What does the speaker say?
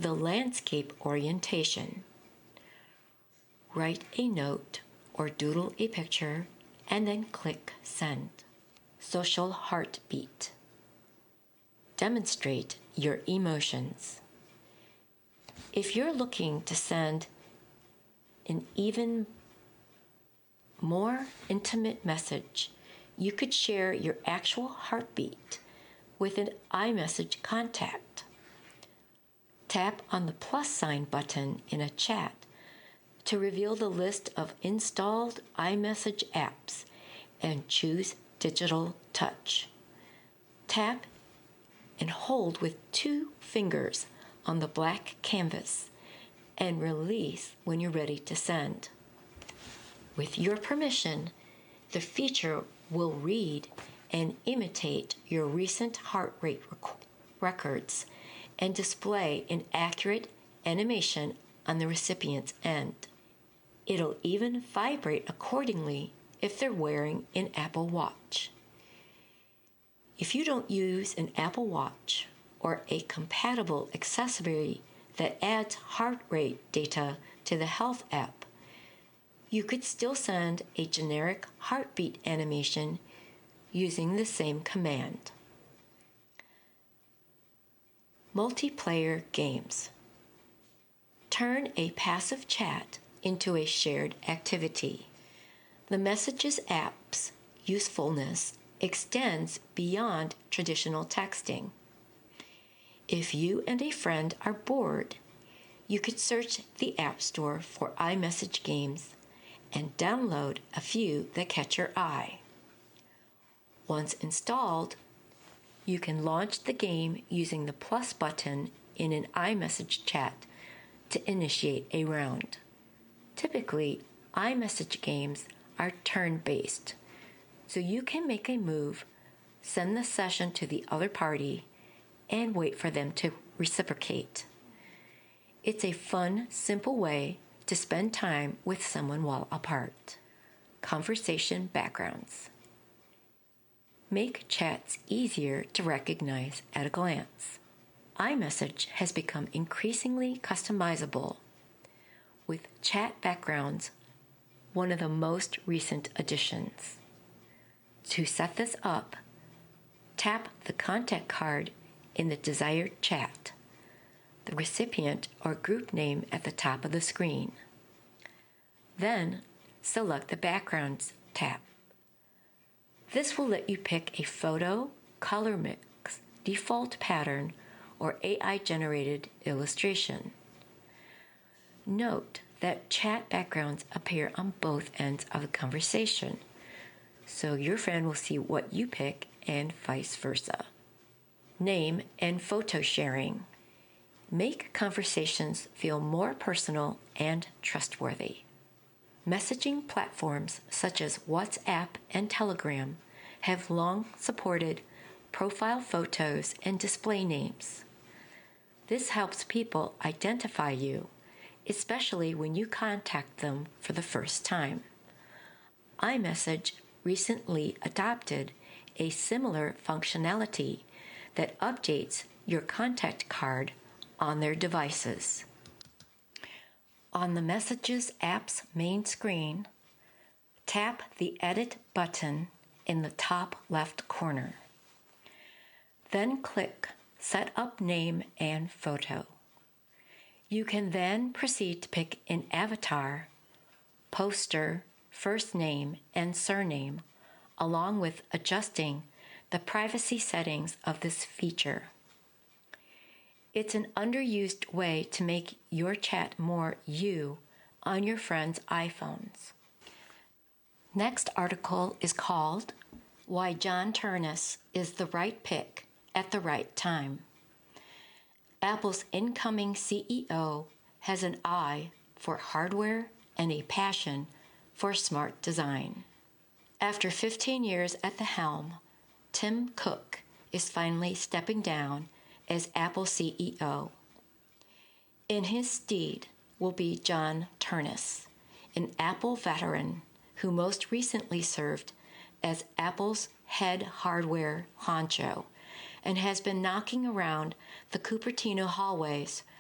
the landscape orientation. Write a note or doodle a picture and then click Send. Social heartbeat. Demonstrate your emotions. If you're looking to send an even more intimate message, you could share your actual heartbeat with an iMessage contact. Tap on the plus sign button in a chat to reveal the list of installed iMessage apps and choose Digital Touch. Tap and hold with 2 fingers on the black canvas and release when you're ready to send. With your permission, the feature will read and imitate your recent heart rate records and display an accurate animation on the recipient's end. It'll even vibrate accordingly if they're wearing an Apple Watch. If you don't use an Apple Watch or a compatible accessory that adds heart rate data to the Health app, you could still send a generic heartbeat animation using the same command. Multiplayer games. Turn a passive chat into a shared activity. The Messages app's usefulness extends beyond traditional texting. If you and a friend are bored, you could search the App Store for iMessage games and download a few that catch your eye. Once installed, you can launch the game using the plus button in an iMessage chat to initiate a round. Typically, iMessage games are turn-based, so you can make a move, send the session to the other party, and wait for them to reciprocate. It's a fun, simple way to spend time with someone while apart. Conversation backgrounds. Make chats easier to recognize at a glance. iMessage has become increasingly customizable, with chat backgrounds one of the most recent additions. To set this up, tap the contact card in the desired chat, the recipient or group name at the top of the screen. Then, select the Backgrounds tab. This will let you pick a photo, color mix, default pattern, or AI-generated illustration. Note that chat backgrounds appear on both ends of the conversation, so your friend will see what you pick and vice versa. Name and photo sharing. Make conversations feel more personal and trustworthy. Messaging platforms such as WhatsApp and Telegram have long supported profile photos and display names. This helps people identify you, especially when you contact them for the first time. iMessage recently adopted a similar functionality that updates your contact card on their devices. On the Messages app's main screen, tap the Edit button in the top left corner. Then click Set Up Name and Photo. You can then proceed to pick an avatar, poster, first name, and surname, along with adjusting the privacy settings of this feature. It's an underused way to make your chat more you on your friends' iPhones. Next article is called Why John Ternus is the Right Pick at the Right Time. Apple's incoming CEO has an eye for hardware and a passion for smart design. After 15 years at the helm, Tim Cook is finally stepping down as Apple CEO. In his stead will be John Ternus, an Apple veteran who most recently served as Apple's head hardware honcho and has been knocking around the Cupertino hallways